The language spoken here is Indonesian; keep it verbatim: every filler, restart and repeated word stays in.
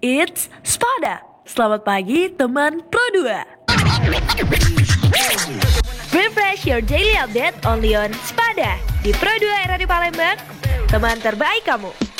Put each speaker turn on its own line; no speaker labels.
It's Spada. Selamat pagi teman Pro dua. Refresh your daily update only on Spada di Pro dua R A D Palembang, teman terbaik kamu.